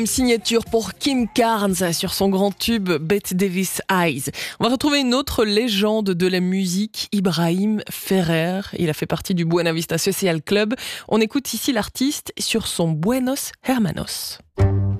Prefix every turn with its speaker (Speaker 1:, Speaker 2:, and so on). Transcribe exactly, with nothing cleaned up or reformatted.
Speaker 1: Une signature pour Kim Carnes sur son grand tube Bette Davis Eyes. On va retrouver une autre légende de la musique, Ibrahim Ferrer. Il a fait partie du Buena Vista Social Club. On écoute ici l'artiste sur son Buenos Hermanos.